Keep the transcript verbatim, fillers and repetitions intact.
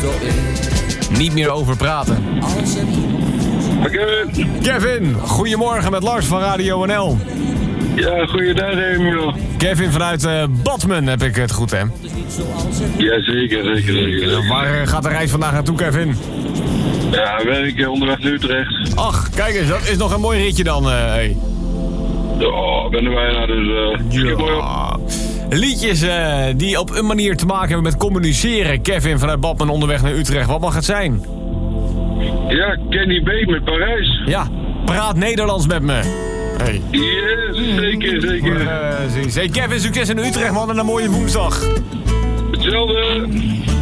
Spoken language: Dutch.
Niet meer over praten. Kevin. Kevin, goedemorgen met Lars van Radio N L. Ja, goeiedag Emiel. Kevin vanuit uh, Badmen, heb ik het goed, hè? Ja, zeker, zeker, zeker. Waar uh, gaat de reis vandaag naartoe, Kevin? Ja, werk onderweg naar Utrecht. Ach, kijk eens, dat is nog een mooi ritje dan. Uh, hey. Oh, ik ben er bijna, dus uh, skip mooi op. Liedjes uh, die op een manier te maken hebben met communiceren. Kevin vanuit Badmen onderweg naar Utrecht. Wat mag het zijn? Ja, Kenny B met Parijs. Ja, praat Nederlands met me. Hey. Yes, zeker, zeker. Uh, hey Kevin, succes in Utrecht, man, en een mooie woensdag. Hetzelfde.